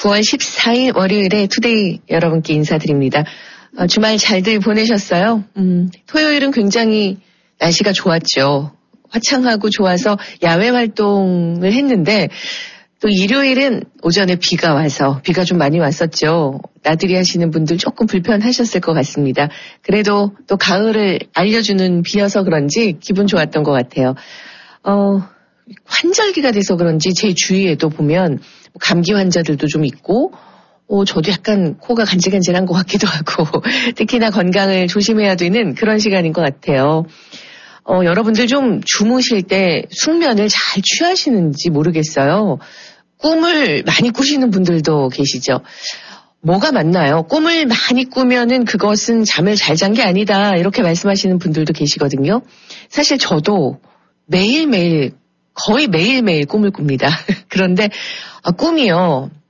9월 14일 월요일에 투데이 여러분께 인사드립니다. 주말 잘들 보내셨어요? 토요일은 굉장히 날씨가 좋았죠. 화창하고 좋아서 야외 활동을 했는데 또 일요일은 오전에 비가 와서 비가 좀 많이 왔었죠. 나들이 하시는 분들 조금 불편하셨을 것 같습니다. 그래도 또 가을을 알려주는 비여서 그런지 기분 좋았던 것 같아요. 환절기가 돼서 그런지 제 주위에도 보면 감기 환자들도 좀 있고 저도 약간 코가 간질간질한 것 같기도 하고 특히나 건강을 조심해야 되는 그런 시간인 것 같아요. 여러분들 좀 주무실 때 숙면을 잘 취하시는지 모르겠어요. 꿈을 많이 꾸시는 분들도 계시죠. 뭐가 맞나요? 꿈을 많이 꾸면은 그것은 잠을 잘 잔 게 아니다 이렇게 말씀하시는 분들도 계시거든요. 사실 저도 매일매일 거의 매일매일 꿈을 꿉니다. 그런데 꿈이요.